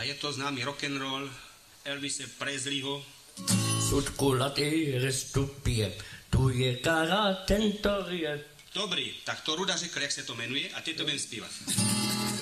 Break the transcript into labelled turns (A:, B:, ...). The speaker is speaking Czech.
A: je to známý rock'n'roll Elvise Presleyho.
B: Sudkulatý restupie, tu je kara tentorie.
A: Dobrý, tak to Ruda řekl, jak se to jmenuje, a ty to budem zpívat.